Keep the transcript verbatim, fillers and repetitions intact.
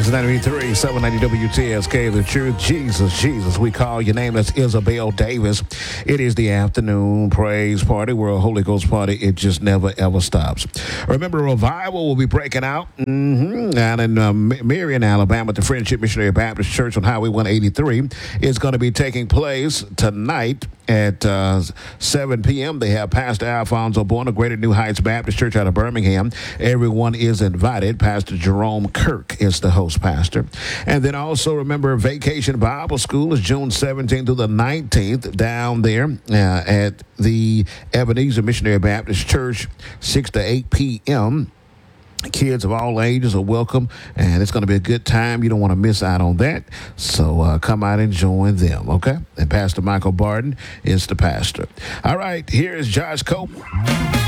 is ninety-three, seven ninety W T S K, The Truth. Jesus, Jesus, we call your name. That's Isabel Davis. It is the afternoon praise party. We're a Holy Ghost party. It just never, ever stops. Remember, revival will be breaking out mm-hmm, down in uh, Marion, Alabama, at the Friendship Missionary Baptist Church on Highway one eighty-three. It's going to be taking place tonight at uh, seven p.m. They have Pastor Alfonso Born of Greater New Heights Baptist Church out of Birmingham. Everyone is invited. Pastor Jerome Kirk is the host pastor. And then also remember, Vacation Bible School is June seventeenth through the nineteenth down there uh, at the Ebenezer Missionary Baptist Church, six to eight p.m. Kids of all ages are welcome, and it's going to be a good time. You don't want to miss out on that. So uh, come out and join them, okay? And Pastor Michael Barton is the pastor. All right, here is Josh Cope.